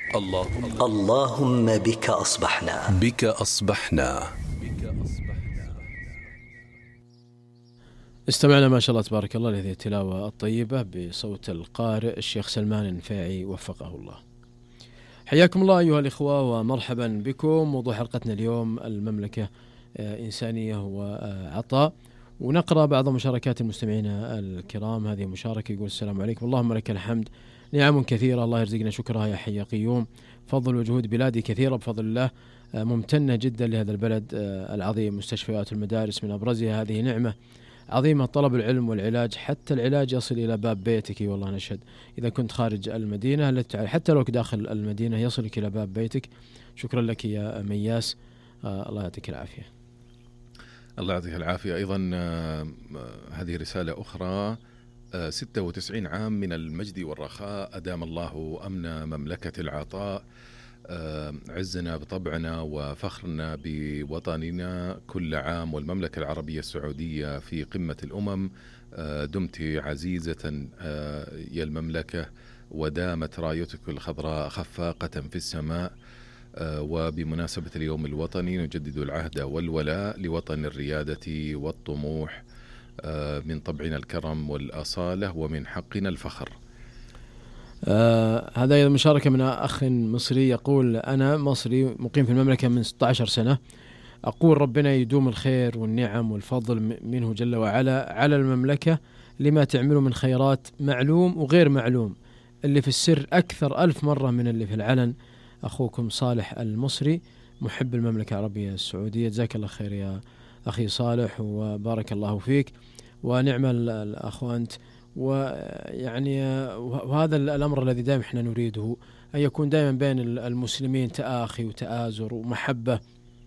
اللهم بك أصبحنا. بك أصبحنا. استمعنا ما شاء الله تبارك الله لهذه التلاوة الطيبة بصوت القارئ الشيخ سلمان النفاعي وفقه الله. حياكم الله أيها الإخوة ومرحبا بكم. موضوع حلقتنا اليوم المملكة إنسانية وعطاء، ونقرأ بعض مشاركات المستمعين الكرام. هذه مشاركة يقول: السلام عليكم، اللهم لك الحمد، نعم كثيرة الله يرزقنا شكرها يا حي يا قيوم، فضل وجهود بلادي كثيرة بفضل الله، ممتنة جدا لهذا البلد العظيم، مستشفيات المدارس من أبرزها، هذه نعمة عظيمة، طلب العلم والعلاج، حتى العلاج يصل إلى باب بيتك، والله نشهد إذا كنت خارج المدينة حتى لو داخل المدينة يصلك إلى باب بيتك. شكرا لك يا مياس، الله يعطيك العافية. الله يعطيك العافية. أيضا هذه رسالة أخرى: 96 عام من المجد والرخاء، أدام الله أمن مملكة العطاء، عزنا بطبعنا وفخرنا بوطننا كل عام، والمملكة العربية السعودية في قمة الأمم. دمت عزيزة يا المملكة، ودامت رايتك الخضراء خفاقة في السماء. وبمناسبة اليوم الوطني نجدد العهد والولاء لوطن الريادة والطموح، من طبعنا الكرم والأصالة ومن حقنا الفخر. هذا مشاركة من أخ مصري يقول: أنا مصري مقيم في المملكة من 16 سنة، أقول ربنا يدوم الخير والنعم والفضل منه جل وعلا على المملكة لما تعمله من خيرات معلوم وغير معلوم، اللي في السر أكثر 1000 مرة من اللي في العلن. أخوكم صالح المصري محب المملكة العربية السعودية. جزاك الله خير يا أخي صالح وبارك الله فيك، ونعم الأخ أنت. ويعني وهذا الأمر الذي دائما احنا نريده، أن يكون دائما بين المسلمين تآخي وتآزر ومحبة،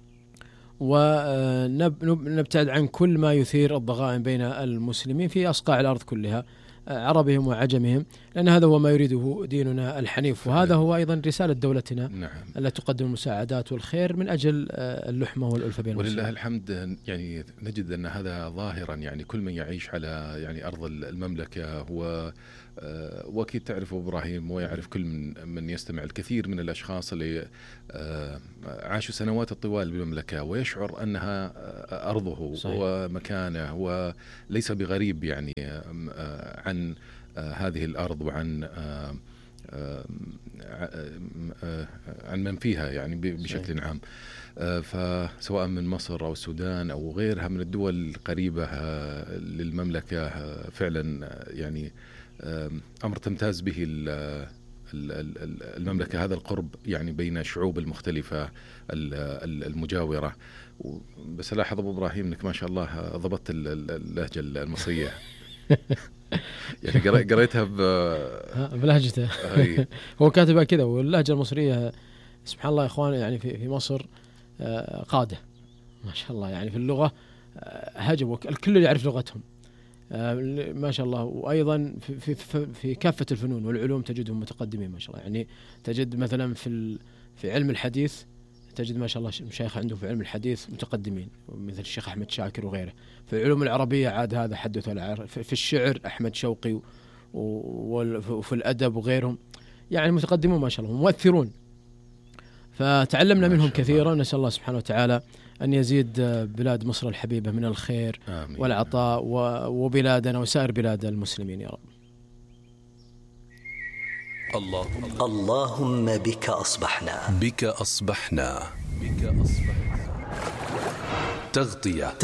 ونبتعد عن كل ما يثير الضغائن بين المسلمين في أصقاع الأرض كلها، عربهم وعجمهم، لأن هذا هو ما يريده ديننا الحنيف، وهذا هو أيضا رسالة دولتنا. نعم. التي تقدم المساعدات والخير من أجل اللحمة والألفة بين المسلمين. ولله الحمد، يعني نجد أن هذا ظاهرا، يعني كل من يعيش على يعني أرض المملكة هو وأكيد تعرف إبراهيم، ويعرف كل من يستمع الكثير من الأشخاص اللي عاشوا سنوات طوال بالمملكة ويشعر أنها أرضه. صحيح. ومكانه، وليس بغريب يعني عن هذه الأرض وعن من فيها يعني بشكل عام. فسواء من مصر أو السودان أو غيرها من الدول القريبة للمملكة، فعلا يعني أمر تمتاز به المملكة، هذا القرب يعني بين الشعوب المختلفة المجاورة. بس لاحظ أبو إبراهيم أنك ما شاء الله ضبطت اللهجة المصرية. يعني قريتها بلهجته. هو كاتبها كذا، واللهجة المصرية سبحان الله يا إخوان، يعني في مصر قادة ما شاء الله، يعني في اللغة هجم، الكل يعرف لغتهم ما شاء الله. وأيضا في كافة الفنون والعلوم تجدهم متقدمين ما شاء الله. يعني تجد مثلا في علم الحديث تجد ما شاء الله مشايخ عندهم في علم الحديث متقدمين، مثل الشيخ أحمد شاكر وغيره. في العلوم العربية عاد هذا حدث ولا عار. في الشعر أحمد شوقي، وفي الأدب وغيرهم، يعني متقدمون ما شاء الله، مؤثرون. فتعلمنا منهم كثيرا. نسأل الله سبحانه وتعالى أن يزيد بلاد مصر الحبيبة من الخير والعطاء، وبلادنا وسائر بلاد المسلمين يا رب. اللهم بك أصبحنا. بك أصبحنا. تغطية.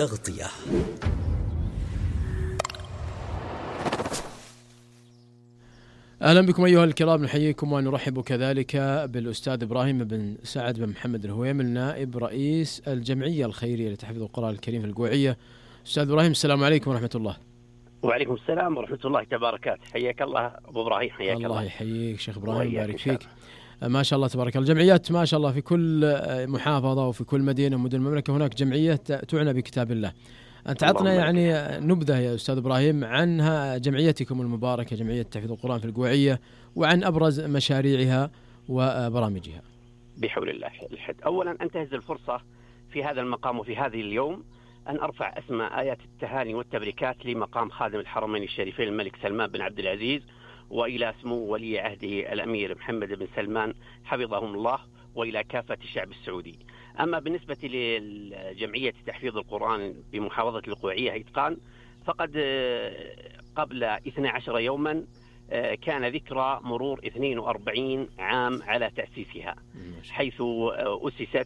أهلا بكم أيها الكرام، نحييكم ونرحب كذلك بالأستاذ إبراهيم بن سعد بن محمد الهويمل، نائب رئيس الجمعية الخيرية لتحفيظ القرآن الكريم في القوعية. أستاذ إبراهيم، السلام عليكم ورحمة الله. وعليكم السلام ورحمة الله وبركاته. حياك الله أبو إبراهيم. حياك الله يحييك شيخ إبراهيم، بارك فيك. ما شاء الله تبارك الله، الجمعيات ما شاء الله في كل محافظة وفي كل مدينة من مدن المملكة هناك جمعية تعنى بكتاب الله. أنت عطنا يعني نبذة يا أستاذ إبراهيم عنها، جمعيتكم المباركة جمعية تحفيظ القرآن في القوعية، وعن أبرز مشاريعها وبرامجها. بحول الله الحد. أولا أنتهز الفرصة في هذا المقام وفي هذه اليوم أن أرفع أسمى آيات التهاني والتبريكات لمقام خادم الحرمين الشريفين الملك سلمان بن عبد العزيز وإلى سمو ولي عهده الأمير محمد بن سلمان حفظهم الله، وإلى كافة الشعب السعودي. أما بالنسبة لجمعية تحفيظ القرآن بمحافظة القوعية إتقان، فقد قبل 12 يوما كان ذكرى مرور 42 عام على تأسيسها، حيث أسست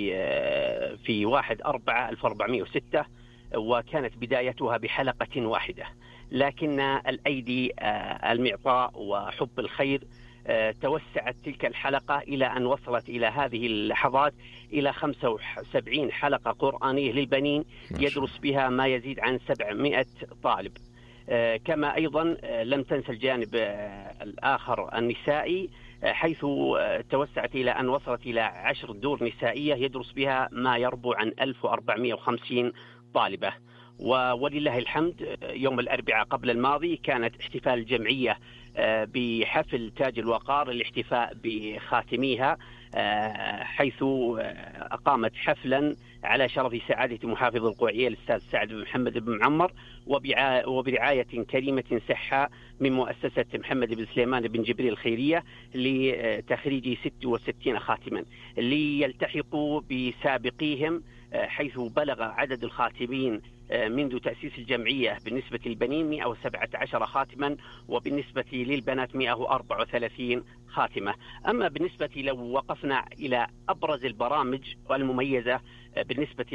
في 1/4/1406، وكانت بدايتها بحلقة واحدة، لكن الأيدي المعطاء وحب الخير توسعت تلك الحلقة إلى أن وصلت إلى هذه اللحظات إلى 75 حلقة قرآنية للبنين يدرس بها ما يزيد عن 700 طالب. كما أيضا لم تنسى الجانب الآخر النسائي، حيث توسعت إلى أن وصلت إلى 10 دور نسائية يدرس بها ما يربو عن 1450 طالبة. ولله الحمد يوم الأربعاء قبل الماضي كانت احتفال الجمعية بحفل تاج الوقار للاحتفاء بخاتميها، حيث أقامت حفلا على شرف سعادة محافظ القوعية الأستاذ سعد بن محمد بن معمر، وبرعاية كريمة سحة من مؤسسة محمد بن سليمان بن جبريل الخيرية لتخريج 66 خاتما ليلتحقوا بسابقيهم، حيث بلغ عدد الخاتمين منذ تأسيس الجمعية بالنسبة للبنين 117 خاتما، وبالنسبة للبنات 134 خاتمة. أما بالنسبة لو وقفنا إلى أبرز البرامج المميزة بالنسبة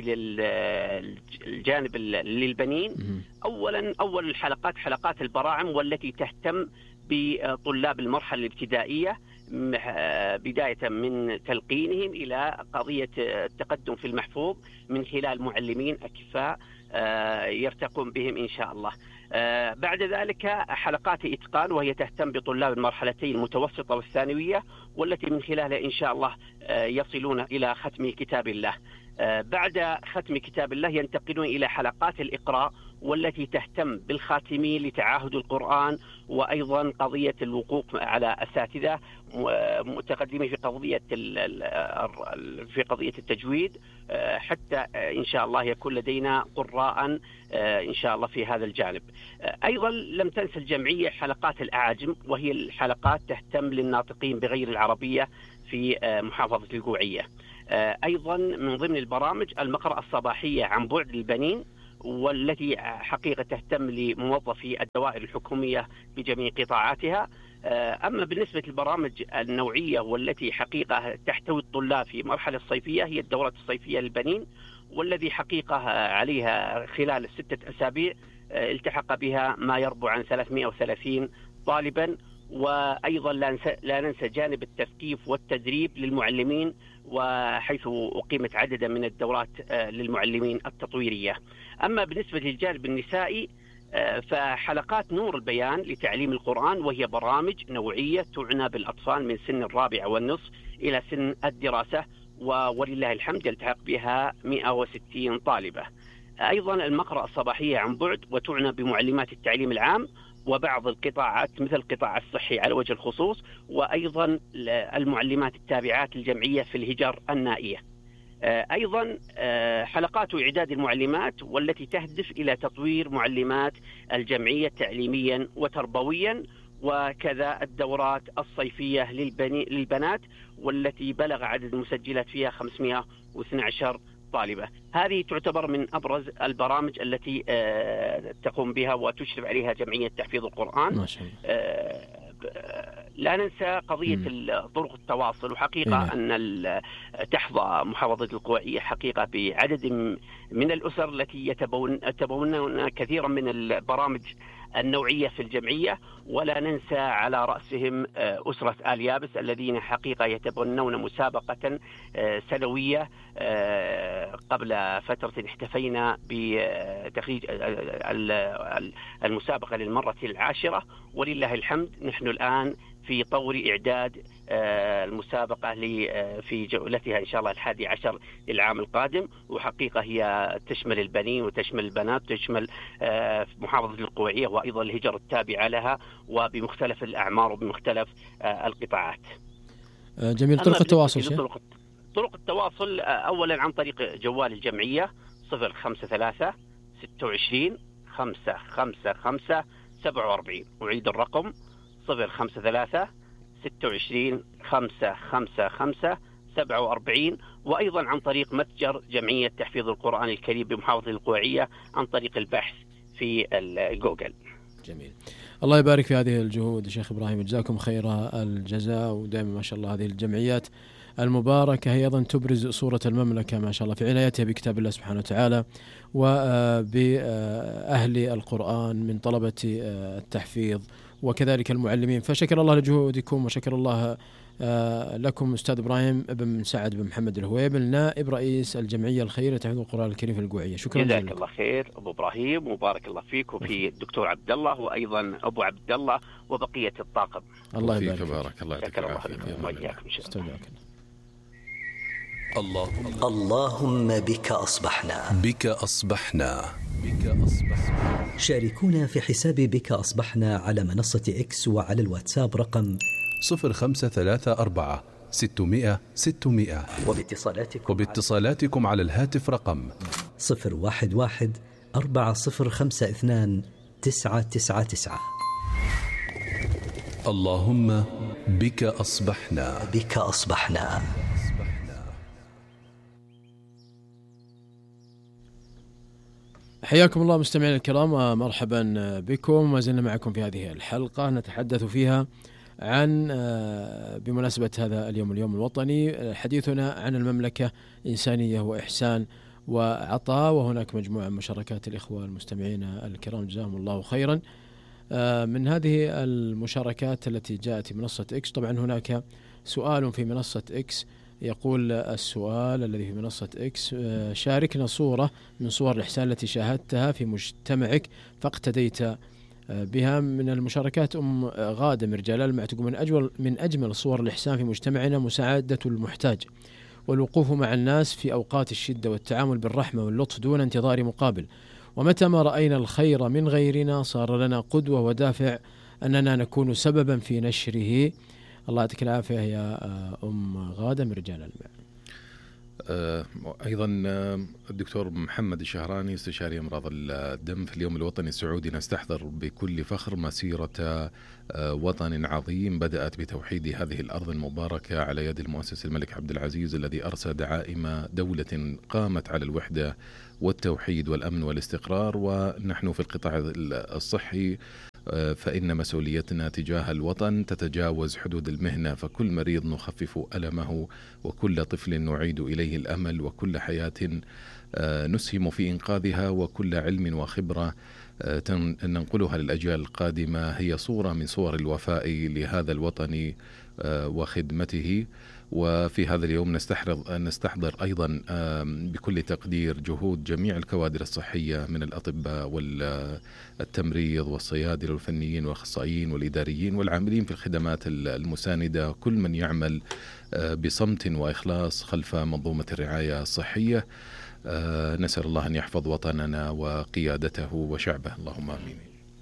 للجانب للبنين، أول الحلقات حلقات البراعم، والتي تهتم بطلاب المرحلة الابتدائية بداية من تلقينهم إلى قضية التقدم في المحفوظ من خلال معلمين أكفاء يرتقون بهم إن شاء الله. بعد ذلك حلقات إتقان، وهي تهتم بطلاب المرحلتين المتوسطة والثانوية، والتي من خلالها إن شاء الله يصلون إلى ختم كتاب الله. بعد ختم كتاب الله ينتقلون إلى حلقات الإقراء، والتي تهتم بالخاتمين لتعاهد القرآن، وأيضا قضية الوقوف على أساتذة متقدمين في قضية التجويد، حتى إن شاء الله يكون لدينا قراء إن شاء الله في هذا الجانب. أيضا لم تنسى الجمعية حلقات الأعاجم، وهي الحلقات تهتم للناطقين بغير العربية في محافظة القوعية. أيضا من ضمن البرامج المقرأة الصباحية عن بعد للبنين، والتي حقيقة تهتم لموظفي الدوائر الحكومية بجميع قطاعاتها. أما بالنسبة للبرامج النوعية والتي حقيقة تحتوي الطلاب في مرحلة الصيفية، هي الدورات الصيفية للبنين، والذي حقيقة عليها خلال 6 أسابيع التحق بها ما يربو عن 330 طالبا. وأيضا لا ننسى جانب التثقيف والتدريب للمعلمين، وحيث أقيمت عددا من الدورات للمعلمين التطويرية. أما بالنسبة للجانب النسائي فحلقات نور البيان لتعليم القرآن، وهي برامج نوعية تعنى بالأطفال من سن 4 إلى سن الدراسة، ولله الحمد يلتحق بها 160 طالبة. أيضا المقرأة الصباحية عن بعد، وتعنى بمعلمات التعليم العام وبعض القطاعات مثل القطاع الصحي على وجه الخصوص، وأيضا المعلمات التابعات للجمعية في الهجر النائية. أيضا حلقات إعداد المعلمات، والتي تهدف إلى تطوير معلمات الجمعية تعليميا وتربويا، وكذا الدورات الصيفية للبنات، والتي بلغ عدد المسجلات فيها 512 طالبة. هذه تعتبر من أبرز البرامج التي تقوم بها وتشرف عليها جمعية تحفيظ القرآن. ما شاء الله. لا ننسى قضية طرق التواصل، وحقيقة أن تحظى محافظة القوعية حقيقة بعدد من الأسر التي يتبونون كثيرا من البرامج النوعية في الجمعية، ولا ننسى على رأسهم أسرة آل يابس الذين حقيقة يتبنون مسابقة سنوية. قبل فترة احتفينا بتخريج المسابقة للمرة 10، ولله الحمد نحن الآن في طور إعداد المسابقة في جولتها إن شاء الله 11 للعام القادم. وحقيقة هي تشمل البنين وتشمل البنات، تشمل محافظة القوعية وأيضا الهجر التابعة لها، وبمختلف الأعمار وبمختلف القطاعات. جميل. طرق التواصل طرق التواصل أولا عن طريق جوال الجمعية 053 26 555 47. أعيد الرقم 053 26 555 47، وأيضا عن طريق متجر جمعية تحفيظ القرآن الكريم بمحافظة القويعية عن طريق البحث في جوجل. جميل. الله يبارك في هذه الجهود شيخ إبراهيم، جزاكم خير الجزاء. ودائما ما شاء الله هذه الجمعيات المباركة هي أيضا تبرز صورة المملكة ما شاء الله في عنايتها بكتاب الله سبحانه وتعالى وبأهل القرآن من طلبة التحفيظ وكذلك المعلمين. فشكر الله لجهودكم وشكر الله لكم أستاذ إبراهيم بن سعد بن محمد الهويبل، نائب رئيس الجمعية الخيرية لتحفيظ القرآن الكريم في القويعية. شكرا جزاك الله خير أبو إبراهيم، وبارك الله فيك وفي الدكتور عبد الله وأيضا أبو عبد الله وبقية الطاقم. الله يبارك فيك. بارك الله يعطيك العافية. اللهم بك أصبحنا. بك أصبحنا. بك أصبحنا. شاركونا في حساب بك أصبحنا على منصة إكس وعلى الواتساب رقم 0534 600 600، وباتصالاتكم على الهاتف رقم 011 4052 999. اللهم بك أصبحنا. بك أصبحنا. حياكم الله مستمعينا الكرام ومرحبا بكم. ما زلنا معكم في هذه الحلقة نتحدث فيها عن بمناسبة هذا اليوم الوطني حديثنا عن المملكة إنسانية وإحسان وعطاء، وهناك مجموعة من مشاركات الإخوة المستمعين الكرام جزاهم الله خيرا. من هذه المشاركات التي جاءت في منصة إكس، طبعا هناك سؤال في منصة إكس يقول السؤال الذي في منصة إكس: شاركنا صورة من صور الإحسان التي شاهدتها في مجتمعك فاقتديت بها. من المشاركات غادة مرجال المع تقول: من أجمل صور الإحسان في مجتمعنا مساعدة المحتاج والوقوف مع الناس في أوقات الشدة والتعامل بالرحمة واللطف دون انتظار مقابل، ومتى ما رأينا الخير من غيرنا صار لنا قدوة ودافع أننا نكون سببا في نشره. الله يعطيك العافية يا غادة مرجال المع. أيضا الدكتور محمد الشهراني استشاري أمراض الدم في اليوم الوطني السعودي: نستحضر بكل فخر مسيرة وطن عظيم بدأت بتوحيد هذه الأرض المباركة على يد المؤسس الملك عبد العزيز الذي أرسى دعائم دولة قامت على الوحدة والتوحيد والأمن والاستقرار. ونحن في القطاع الصحي فإن مسؤوليتنا تجاه الوطن تتجاوز حدود المهنة، فكل مريض نخفف ألمه، وكل طفل نعيد إليه الأمل، وكل حياة نسهم في إنقاذها، وكل علم وخبرة ننقلها للأجيال القادمة هي صورة من صور الوفاء لهذا الوطن وخدمته. وفي هذا اليوم نستحضر أيضا بكل تقدير جهود جميع الكوادر الصحية من الأطباء والتمريض والصيادلة والفنيين والأخصائيين والإداريين والعاملين في الخدمات المساندة، كل من يعمل بصمت وإخلاص خلف منظومة الرعاية الصحية. نسأل الله أن يحفظ وطننا وقيادته وشعبه، اللهم آمين.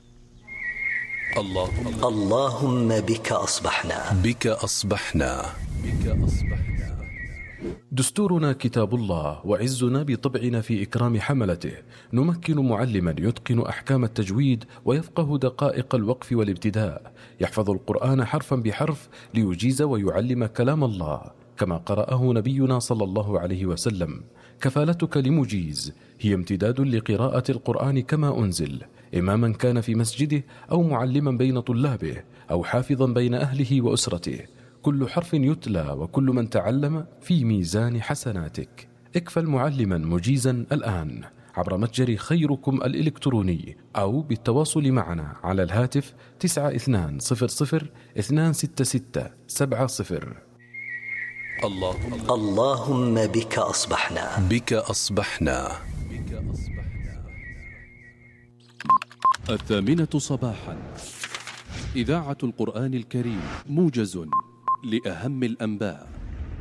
اللهم بك أصبحنا. بك أصبحنا. بك أصبحنا. دستورنا كتاب الله، وعزنا بطبعنا في إكرام حملته. نمكن معلما يتقن أحكام التجويد ويفقه دقائق الوقف والابتداء، يحفظ القرآن حرفا بحرف ليجيز ويعلم كلام الله كما قرأه نبينا صلى الله عليه وسلم. كفالتك لمجيز هي امتداد لقراءة القرآن كما أنزل، إماما كان في مسجده أو معلما بين طلابه أو حافظا بين أهله وأسرته. كل حرف يتلى وكل من تعلم في ميزان حسناتك. اكفل معلما مجيزا الآن عبر متجر خيركم الإلكتروني أو بالتواصل معنا على الهاتف 9200 266 70. اللهم بك أصبحنا. بك أصبحنا. 8:00 صباحا، إذاعة القرآن الكريم، موجز لأهم الأنباء.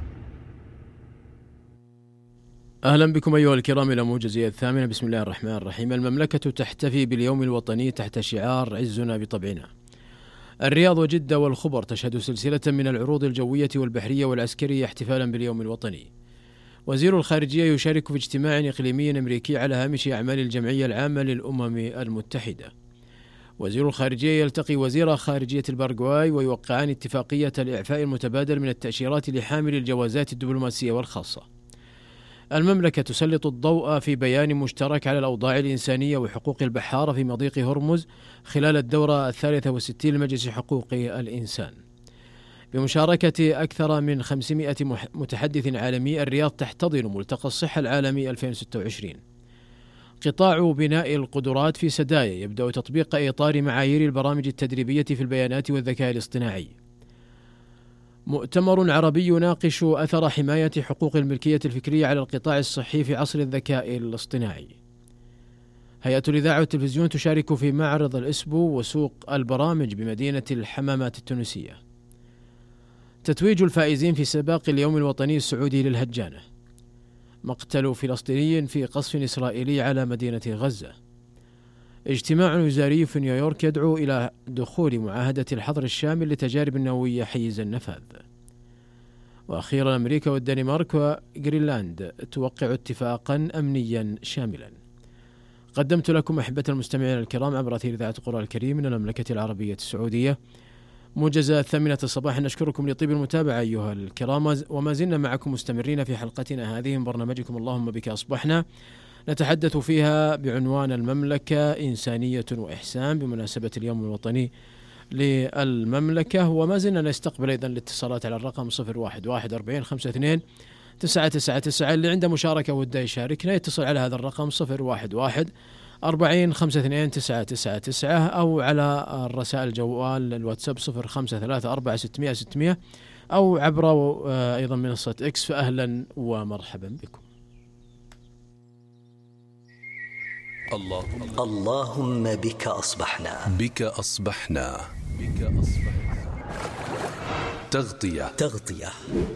أهلا بكم أيها الكرام إلى موجزية 8. بسم الله الرحمن الرحيم. المملكة تحتفي باليوم الوطني تحت شعار عزنا بطبعنا. الرياض وجدة والخبر تشهد سلسلة من العروض الجوية والبحرية والعسكرية احتفالا باليوم الوطني. وزير الخارجية يشارك في اجتماع إقليمي أمريكي على هامش أعمال الجمعية العامة للأمم المتحدة. وزير الخارجية يلتقي وزير خارجية الباراغواي ويوقعان اتفاقية الإعفاء المتبادل من التأشيرات لحامل الجوازات الدبلوماسية والخاصة. المملكة تسلط الضوء في بيان مشترك على الأوضاع الإنسانية وحقوق البحارة في مضيق هرمز خلال الدورة 63 لمجلس حقوق الإنسان. بمشاركة أكثر من 500 متحدث عالمي، الرياض تحتضن ملتقى الصحة العالمي 2026. قطاع بناء القدرات في سدايا يبدأ تطبيق إطار معايير البرامج التدريبية في البيانات والذكاء الاصطناعي. مؤتمر عربي يناقش أثر حماية حقوق الملكية الفكرية على القطاع الصحي في عصر الذكاء الاصطناعي. هيئة الإذاعة والتلفزيون تشارك في معرض الإسبو وسوق البرامج بمدينة الحمامات التونسية. تتويج الفائزين في سباق اليوم الوطني السعودي للهجانة. مقتل فلسطيني في قصف إسرائيلي على مدينة غزة. اجتماع وزاري في نيويورك يدعو إلى دخول معاهدة الحظر الشامل لتجارب النووية حيز النفاذ. وأخيرا أمريكا والدنمارك وغرينلاند توقع اتفاقا أمنيا شاملا. قدمت لكم أحبة المستمعين الكرام عبر أثير إذاعة القرآن الكريم من المملكة العربية السعودية موجز 8 الصباح. نشكركم لطيب المتابعة أيها الكرام، وما زلنا معكم مستمرين في حلقتنا هذه من برنامجكم اللهم بك أصبحنا، نتحدث فيها بعنوان المملكة إنسانية وإحسان بمناسبة اليوم الوطني للمملكة. وما زلنا نستقبل أيضا الاتصالات على الرقم 011 42 52 اللي عنده مشاركة وده يشاركنا يتصل على هذا الرقم 011 40 52 999 أو على الرسائل جوال الواتساب 053 4 600 600 أو عبر أيضا منصة إكس. فأهلا ومرحبا بكم. اللهم بك أصبحنا. بك أصبحنا. بك أصبحنا. تغطية.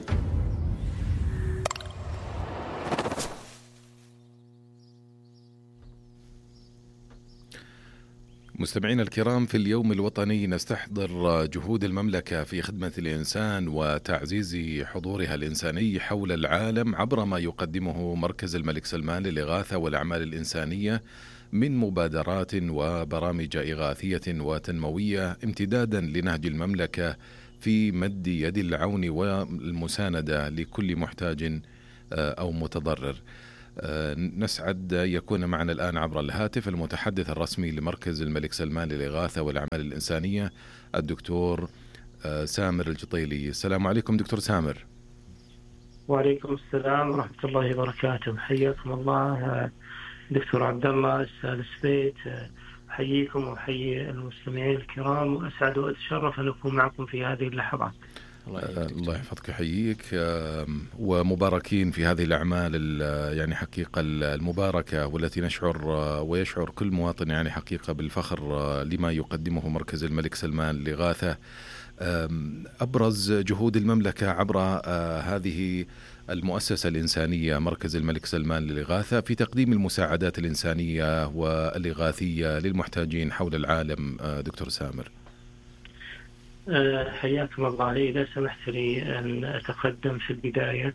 مستمعينا الكرام، في اليوم الوطني نستحضر جهود المملكة في خدمة الإنسان وتعزيز حضورها الإنساني حول العالم عبر ما يقدمه مركز الملك سلمان للإغاثة والأعمال الإنسانية من مبادرات وبرامج إغاثية وتنموية، امتدادا لنهج المملكة في مد يد العون والمساندة لكل محتاج أو متضرر. نسعد يكون معنا الآن عبر الهاتف المتحدث الرسمي لمركز الملك سلمان للإغاثة والأعمال الإنسانية الدكتور سامر الجطيلي. السلام عليكم دكتور سامر. وعليكم السلام ورحمة الله وبركاته. حياكم الله دكتور عبد الله السادس بيت، أحييكم وأحيي المستمعين الكرام، وأسعد وأتشرف أن أكون معكم في هذه اللحظات. الله يحفظك يحييك، ومباركين في هذه الأعمال يعني حقيقة المباركة، والتي نشعر ويشعر كل مواطن يعني حقيقة بالفخر لما يقدمه مركز الملك سلمان للإغاثة. أبرز جهود المملكة عبر هذه المؤسسة الإنسانية مركز الملك سلمان للإغاثة في تقديم المساعدات الإنسانية والإغاثية للمحتاجين حول العالم. دكتور سامر. حياكم الله. إذا سمحت لي أن أتقدم في البداية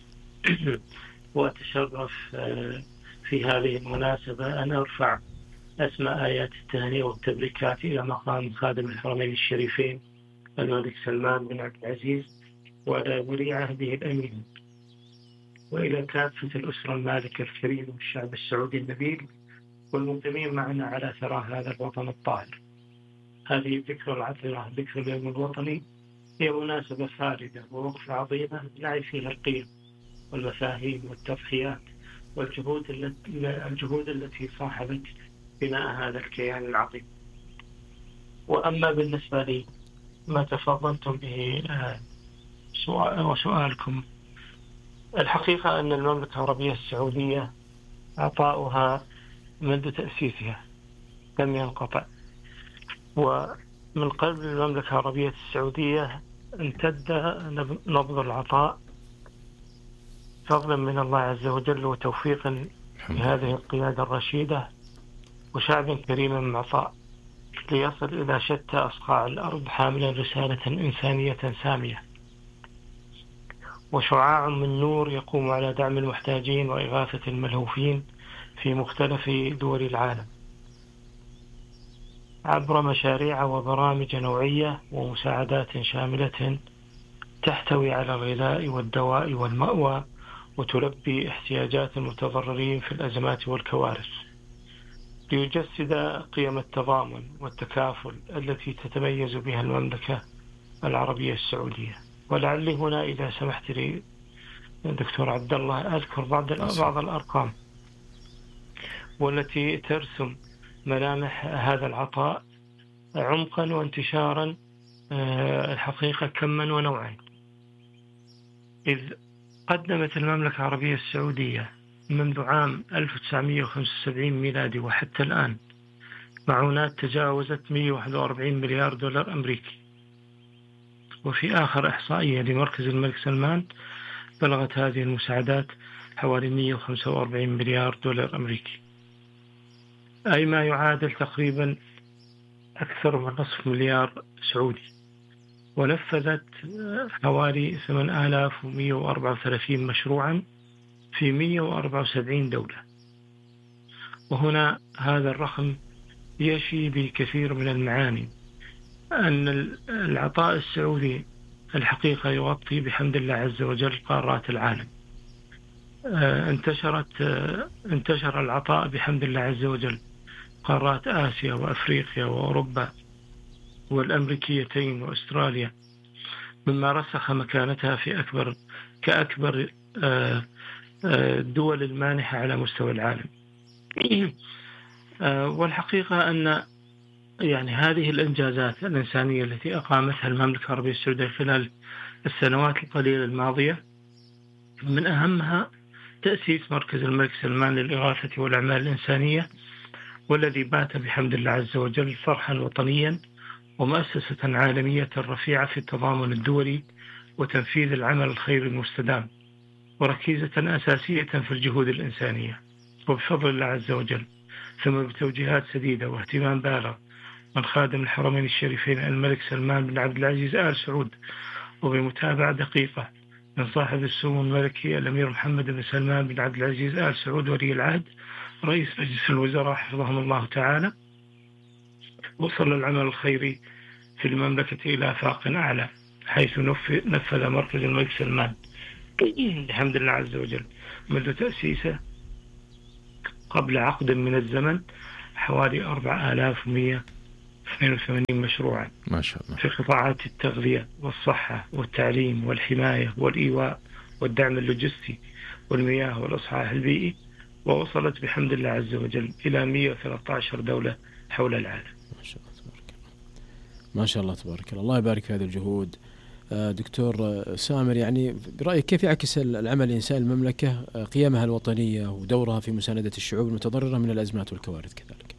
وأتشرف في هذه المناسبة أن أرفع أسماء آيات التهنئة والتبريكات إلى مقام خادم الحرمين الشريفين الملك سلمان بن عبد العزيز وإلى ولي عهده الأمين، وإلى كافة الأسرة المالكة الكريمة والشعب السعودي النبيل والمقيمين معنا على ثرى هذا الوطن الطاهر. هذه الذكرى العطرة، ذكرى اليوم الوطني، هي مناسبة خالدة ووقفة عظيمة نعي فيها القيم والمفاهيم والتضحيات والجهود التي صاحبت بناء هذا الكيان العظيم. وأما بالنسبة لي ما تفضلتم به وسؤالكم، الحقيقة أن المملكة العربية السعودية عطاؤها منذ تأسيسها لم ينقطع، ومن قلب المملكة العربية السعودية امتد نبض العطاء فضلا من الله عز وجل وتوفيقا لهذه القيادة الرشيدة وشعب كريم معطاء ليصل إلى شتى أصقاع الأرض حاملا رسالة إنسانية سامية وشعاع من نور يقوم على دعم المحتاجين وإغاثة الملهوفين في مختلف دول العالم. عبر مشاريع وبرامج نوعية ومساعدات شاملة تحتوي على الغذاء والدواء والمأوى، وتلبي احتياجات المتضررين في الأزمات والكوارث، ليجسد قيم التضامن والتكافل التي تتميز بها المملكة العربية السعودية. ولعلي هنا إذا سمحت لي دكتور عبد الله أذكر بعض الأرقام والتي ترسم ملامح هذا العطاء عمقا وانتشارا الحقيقة كما ونوعا. إذ قدمت المملكة العربية السعودية منذ عام 1975 ميلادي وحتى الآن معونات تجاوزت 141 مليار دولار أمريكي، وفي آخر إحصائية لمركز الملك سلمان بلغت هذه المساعدات حوالي 145 مليار دولار أمريكي، أي ما يعادل تقريبا أكثر من نصف مليار سعودي. ونفذت حوالي 8134 مشروعا في 174 دولة. وهنا هذا الرقم يشي بكثير من المعاني، أن العطاء السعودي الحقيقة يغطي بحمد الله عز وجل قارات العالم. انتشر العطاء بحمد الله عز وجل قارات آسيا وأفريقيا وأوروبا والأمريكيتين وأستراليا، مما رسخ مكانتها في كأكبر الدول المانحة على مستوى العالم. والحقيقة أن يعني هذه الإنجازات الإنسانية التي أقامتها المملكة العربية السعودية خلال السنوات القليلة الماضية، من أهمها تأسيس مركز الملك سلمان للإغاثة والأعمال الإنسانية، والذي بات بحمد الله عز وجل صرحا وطنيا ومؤسسة عالمية رفيعة في التضامن الدولي وتنفيذ العمل الخيري المستدام، وركيزة أساسية في الجهود الإنسانية. وبفضل الله عز وجل ثم بتوجيهات سديدة واهتمام بالغ من خادم الحرمين الشريفين الملك سلمان بن عبد العزيز آل سعود، وبمتابعة دقيقة من صاحب السمو الملكي الأمير محمد بن سلمان بن عبد العزيز آل سعود ولي العهد رئيس مجلس الوزراء حفظهم الله تعالى، وصل العمل الخيري في المملكة إلى آفاق أعلى، حيث نفذ مركز الملك سلمان بحمد الله عز وجل منذ تأسيسه قبل عقد من الزمن حوالي 4182 مشروعا ما شاء الله في قطاعات التغذية والصحة والتعليم والحماية والإيواء والدعم اللوجستي والمياه والإصلاح البيئي، ووصلت بحمد الله عز وجل إلى 113 دولة حول العالم. ما شاء الله تبارك الله. الله يبارك في هذه الجهود. دكتور سامر، يعني برأيك كيف يعكس العمل الإنساني المملكة قيمها الوطنية ودورها في مساندة الشعوب المتضررة من الأزمات والكوارث كذلك؟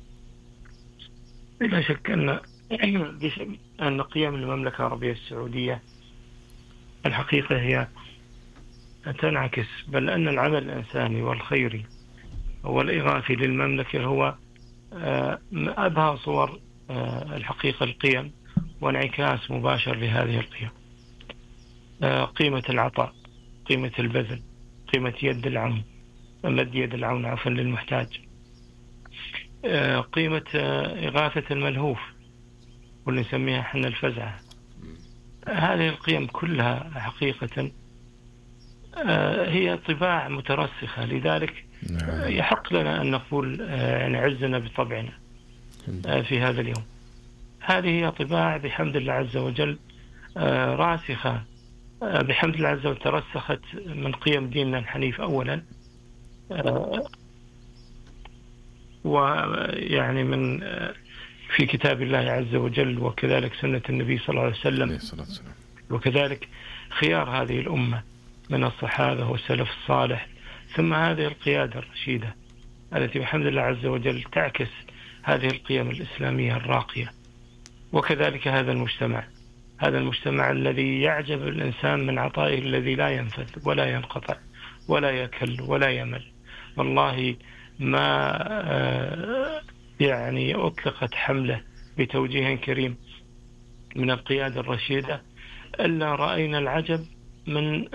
لا شك أن قيم المملكة العربية السعودية الحقيقة هي تنعكس، بل أن العمل الإنساني والخيري والإغاثي للمملكة هو أبهى صور الحقيقة القيم وانعكاس مباشر لهذه القيم. قيمة العطاء، قيمة البذل، قيمة يد العون، مد يد العون عفوا للمحتاج، قيمة إغاثة الملهوف واللي نسميها حنا الفزعة. هذه القيم كلها حقيقة هي طباع مترسخة، لذلك يحق لنا أن نقول عزنا بطبعنا في هذا اليوم. هذه هي طباع بحمد الله عز وجل راسخة، بحمد الله عز وجل ترسخت من قيم ديننا الحنيف أولا، ويعني من في كتاب الله عز وجل، وكذلك سنة النبي صلى الله عليه وسلم، وكذلك خيار هذه الأمة من الصحابة والسلف الصالح، ثم هذه القيادة الرشيدة التي بحمد الله عز وجل تعكس هذه القيم الإسلامية الراقية. وكذلك هذا المجتمع الذي يعجب الإنسان من عطائه الذي لا ينفذ ولا ينقطع ولا يكل ولا يمل. والله ما يعني أطلقت حملة بتوجيه كريم من القيادة الرشيدة إلا رأينا العجب من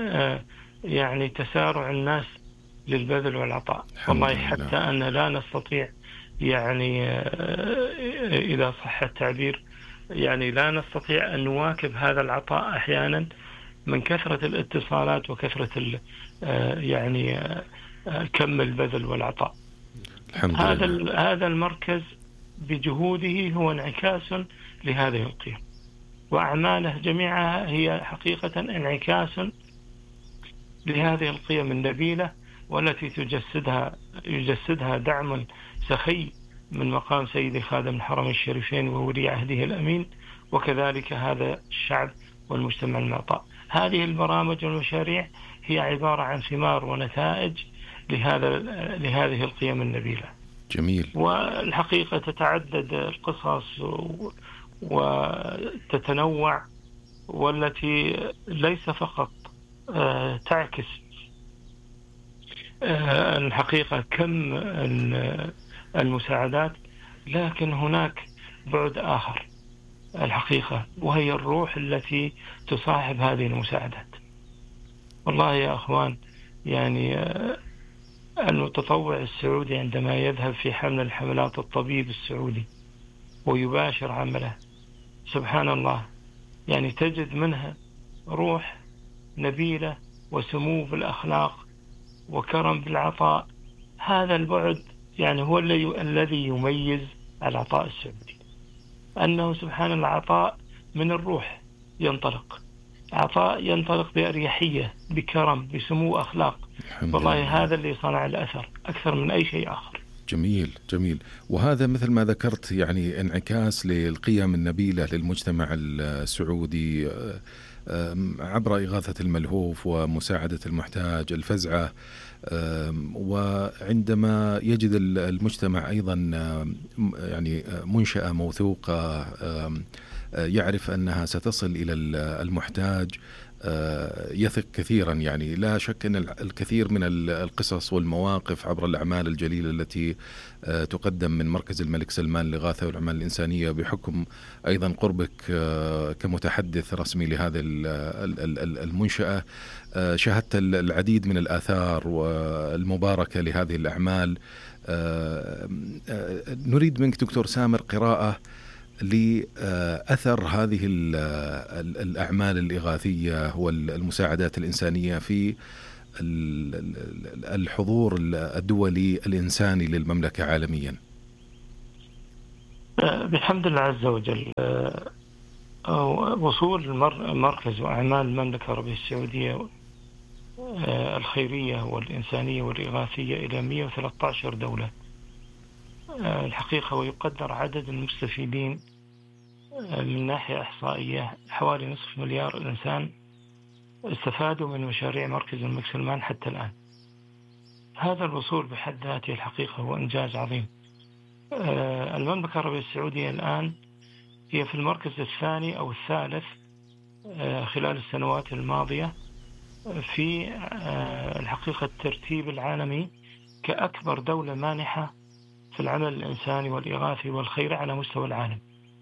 يعني تسارع الناس للبذل والعطاء. والله حتى أن لا نستطيع يعني إذا صح التعبير يعني لا نستطيع أن نواكب هذا العطاء أحيانا من كثرة الاتصالات وكثرة يعني كم البذل والعطاء. هذا المركز بجهوده هو انعكاس لهذه القيم، وأعماله جميعها هي حقيقة انعكاس لهذه القيم النبيلة، والتي يجسدها دعم سخي من مقام سيد خادم الحرمين الشريفين وولي عهده الأمين، وكذلك هذا الشعب والمجتمع المعطاء. هذه البرامج والمشاريع هي عبارة عن ثمار ونتائج لهذه القيم النبيلة. جميل. والحقيقة تتعدد القصص وتتنوع، والتي ليس فقط تعكس الحقيقة كم المساعدات، لكن هناك بعد آخر الحقيقة، وهي الروح التي تصاحب هذه المساعدات. والله يا أخوان، يعني المتطوع السعودي عندما يذهب في حمل الحملات الطبيب السعودي ويباشر عمله، سبحان الله، يعني تجد منها روح نبيلة وسمو بالأخلاق وكرم بالعطاء. هذا البعد يعني هو الذي يميز العطاء السعودي، أنه سبحان الله عطاء من الروح ينطلق، عطاء ينطلق بأريحية، بكرم، بسمو أخلاق. والله هذا اللي صنع الأثر أكثر من أي شيء آخر. جميل جميل. وهذا مثل ما ذكرت يعني انعكاس للقيم النبيلة للمجتمع السعودي عبر إغاثة الملهوف ومساعدة المحتاج، الفزعة. وعندما يجد المجتمع أيضا يعني منشأة موثوقة يعرف أنها ستصل إلى المحتاج، يثق كثيرا. يعني لا شك أن الكثير من القصص والمواقف عبر الأعمال الجليلة التي تقدم من مركز الملك سلمان للإغاثة والأعمال الإنسانية، بحكم أيضا قربك كمتحدث رسمي لهذه المنشأة، شاهدت العديد من الآثار والمباركة لهذه الأعمال. نريد منك دكتور سامر قراءة لأثر هذه الأعمال الإغاثية والمساعدات الإنسانية في الحضور الدولي الإنساني للمملكة عالميا. بحمد الله عز وجل، وصول مركز وأعمال المملكة العربية السعودية الخيرية والإنسانية والإغاثية إلى 113 دولة الحقيقة، ويقدر عدد المستفيدين من ناحية إحصائية حوالي 500 مليار إنسان استفادوا من مشاريع مركز الملك سلمان حتى الآن. هذا الوصول بحد ذاته الحقيقة هو إنجاز عظيم. المملكة العربية السعودية الآن هي في المركز الثاني أو الثالث خلال السنوات الماضية في الحقيقة الترتيب العالمي كأكبر دولة مانحة في العمل الإنساني والإغاثي والخير على مستوى العالم،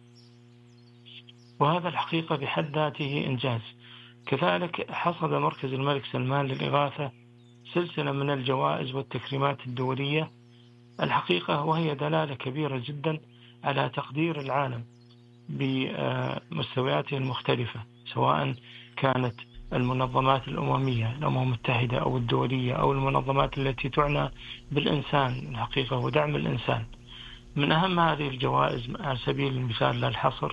وهذا الحقيقة بحد ذاته إنجاز. كذلك حصد مركز الملك سلمان للإغاثة سلسلة من الجوائز والتكريمات الدولية الحقيقة، وهي دلالة كبيرة جدا على تقدير العالم بمستوياته المختلفة، سواء كانت المنظمات الأممية، الأمم المتحدة أو الدولية، أو المنظمات التي تعنى بالإنسان الحقيقة ودعم الإنسان. من أهم هذه الجوائز على سبيل المثال لا الحصر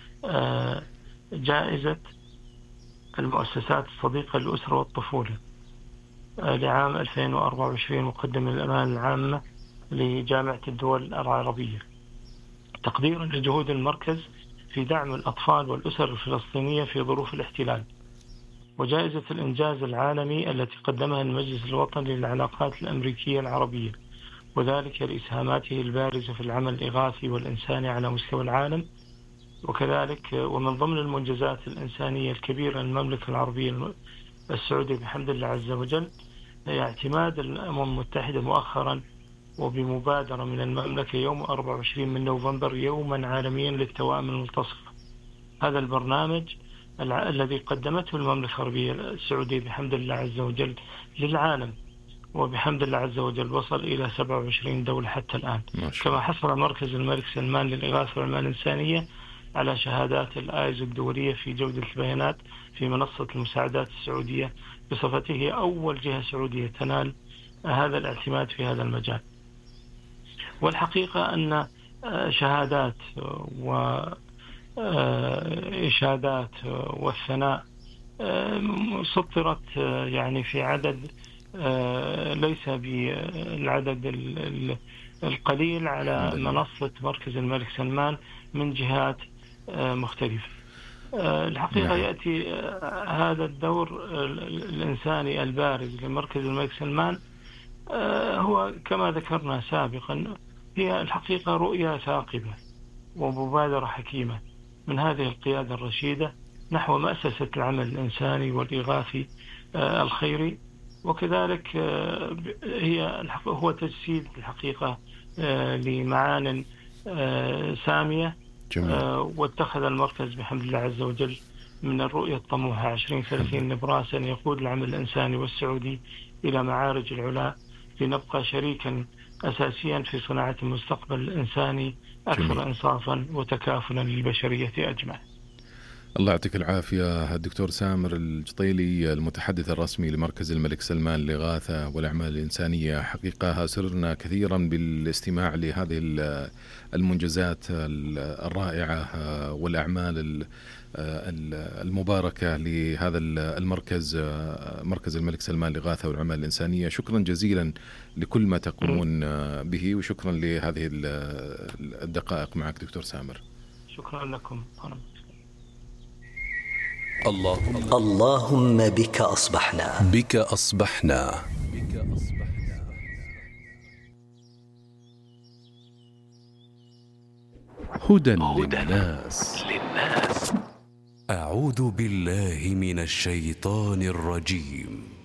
جائزة المؤسسات الصديقة للأسرة والطفولة لعام 2024 مقدم الأمانة العامة لجامعة الدول العربية، تقديرا لجهود المركز في دعم الأطفال والأسر الفلسطينية في ظروف الاحتلال. وجائزة الإنجاز العالمي التي قدمها المجلس الوطني للعلاقات الأمريكية العربية، وذلك لإسهاماته البارزة في العمل الإغاثي والإنساني على مستوى العالم. وكذلك ومن ضمن المنجزات الإنسانية الكبيرة للمملكة العربية السعودية بحمد الله عز وجل هي اعتماد الأمم المتحدة مؤخرا وبمبادرة من المملكة يوم 24 من نوفمبر يوما عالميا للتوائم الملتصقة. هذا البرنامج الذي قدمته المملكة العربية السعودية بحمد الله عز وجل للعالم وبحمد الله عز وجل وصل إلى 27 دولة حتى الآن. كما حصل مركز الملك سلمان للإغاثة والأعمال الإنسانية على شهادات الآيزو الدولية في جودة البيانات في منصة المساعدات السعودية بصفته أول جهة سعودية تنال هذا الاعتماد في هذا المجال. والحقيقة أن شهادات وإشادات والثناء سطرت يعني في عدد ليس بالعدد القليل على منصة مركز الملك سلمان من جهات مختلفة. الحقيقة يأتي هذا الدور الإنساني البارز لمركز الملك سلمان هو كما ذكرنا سابقا هي الحقيقة رؤية ثاقبة ومبادرة حكيمة من هذه القيادة الرشيدة نحو مؤسسة العمل الإنساني والإغاثي الخيري، وكذلك هو تجسيد الحقيقة لمعان سامية. واتخذ المركز بحمد الله عز وجل من الرؤية الطموحة 2030 نبراسا يقود العمل الإنساني والسعودي إلى معارج العلا لنبقى شريكا أساسيا في صناعة المستقبل الإنساني أكثر إنصافا وتكافلا للبشرية أجمع. الله يعطيك العافية الدكتور سامر الجطيلي المتحدث الرسمي لمركز الملك سلمان للإغاثة والأعمال الإنسانية. حقيقة سررنا كثيرا بالاستماع لهذه المنجزات الرائعة والأعمال المباركة لهذا المركز مركز الملك سلمان للإغاثة والأعمال الإنسانية. شكرا جزيلا لكل ما تقومون به وشكرا لهذه الدقائق معك دكتور سامر. شكرا لكم. اللهم بك أصبحنا. بك أصبحنا. هدى للناس. أعوذ بالله من الشيطان الرجيم.